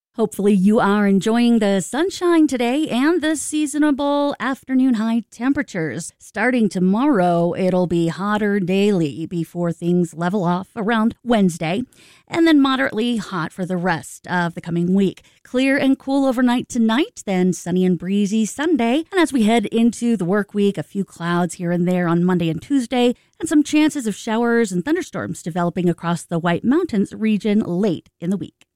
Hopefully you are enjoying the sunshine today and the seasonable afternoon high temperatures. Starting tomorrow, it'll be hotter daily before things level off around Wednesday, and then moderately hot for the rest of the coming week. Clear and cool overnight tonight, then sunny and breezy Sunday. And as we head into the work week, a few clouds here and there on Monday and Tuesday, and some chances of showers and thunderstorms developing across the White Mountains region late in the week.